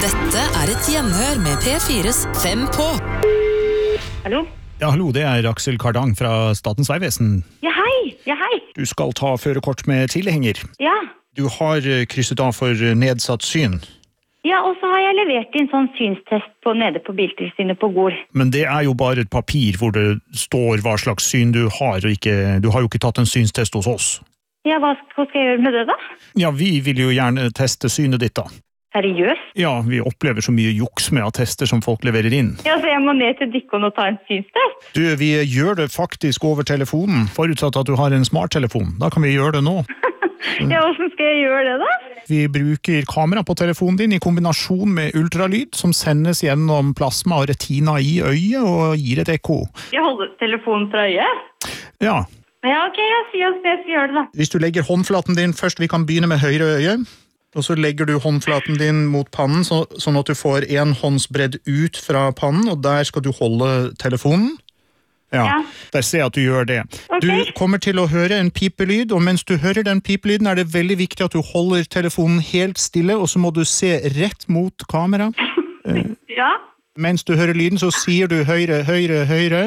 Dette et gjenhør med P4s 5 på. Hallo? Ja, hallo, det Aksel Kardang fra Statens Vegvesen. Ja, hei. Du skal ta førerkort med tilhenger. Ja. Du har krysset av for nedsatt syn. Ja, og så har jeg levert inn sånn synstest nede på Biltilsynet på Gol. Men det jo bare et papir hvor det står hva slags syn du har, og du har jo ikke tatt en synstest hos oss. Ja, hva skal jeg gjøre med det da? Ja, vi vil jo gjerne teste synet ditt da. Seriøst? Ja, vi opplever så mye juks med attester som folk leverer inn. Ja, så jeg må ned til Dikkon og ta en synstest? Du, vi gjør det faktisk over telefonen, forutsatt at du har en smarttelefon. Da kan vi gjøre det nå. Ja, hvordan skal jeg gjøre det da? Vi bruker kamera på telefonen din i kombinasjon med ultralyd, som sendes gjennom plasma og retina i øyet og gir et ekko. Jeg holder telefonen fra øyet? Ja. Ja, ok, jeg sier at jeg skal gjøre det da. Hvis du legger håndflaten din først, vi kan begynne med høyre øye, og så legger du håndflaten din mot pannen, sånn at du får en håndsbredd ut fra pannen, og der skal du holde telefonen. Ja, der ser jeg at du gjør det. Okay. Du kommer til å høre en pipelyd, og mens du hører den pipelyden det veldig viktig at du holder telefonen helt stille, og så må du se rett mot kamera. Ja. Mens du hører lyden, så sier du høyre, høyre, høyre.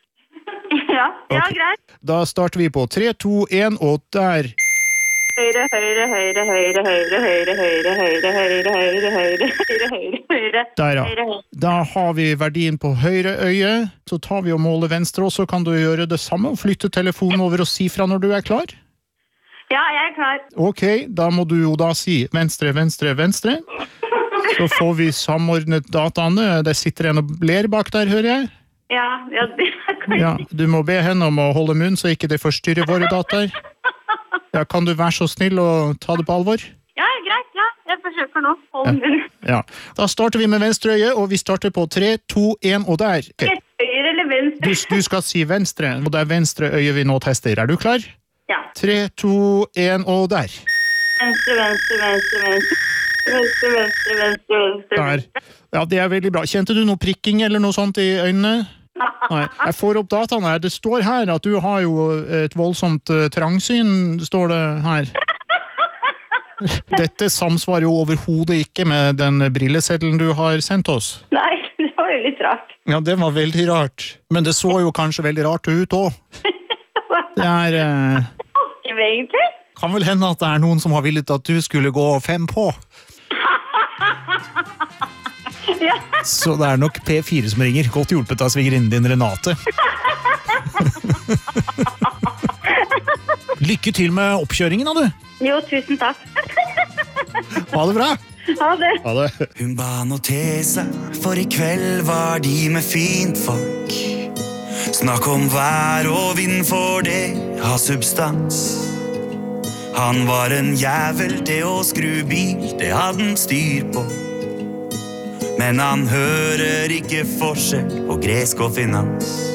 Ja, Okay. greit. Da starter vi på 3, 2, 1, og der. Høyre, høyre, høyre, høyre, høyre, høyre, høyre, høyre, høyre, høyre, høyre, høyre, høyre. Der, ja. Da har vi verdien på høyre øye. Så tar vi og måler venstre, og så kan du gjøre det samme og flytte telefonen over og si fra når du klar. Ja, jeg klar. Ok, da må du jo da si venstre, venstre, venstre. Så får vi samordnet dataene. Der sitter en og ler bak der, hører jeg. Ja, det kan Ja, du må be henne om å holde munn, så ikke det forstyrrer våre dataer. Ja, kan du være så snill og ta det på alvor? Ja, greit, ja. Jeg forsøker nå. Hold munn. Ja. Da starter vi med venstre øye, og vi starter på 3, 2, 1, og der. Okay. Høyre eller venstre? Du skal si venstre, og det venstre øye vi nå tester. Du klar? Ja. 3, 2, 1, og der. Venstre, venstre, venstre, venstre. Venstre, venstre, venstre, venstre. Der. Ja, det veldig bra. Kjente du noe prikking eller noe sånt i øynene? Nei, jeg får opp dataene her. Det står her at du har jo et voldsomt trangsyn, står det her. Dette samsvarer jo overhodet ikke med den brilleseddelen du har sendt oss. Nei, det var jo litt rart. Ja, det var veldig rart. Men det så jo kanskje veldig rart ut også. Det Egentlig? kan vel hende at det noen som har villet at du skulle gå 5 på. Ja. Så det nok P4 som ringer. Godt hjulpet av svigerinnen din, Renate. Lykke til med oppkjøringen, da, du. Jo, tusen takk. Ha det bra. Ha det. Ha det. Hun ba nå til seg, for i kveld var de med fint folk. Snakk om vær og vind, for det har substans. Han var en jævel til å skru bil, det hadde han styr på. Men han hører ikke forskjell på gresk og finans.